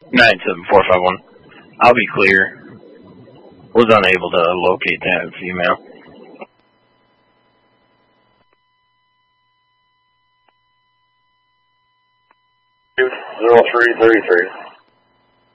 97451. I'll be clear. Was unable to locate that female. 0333.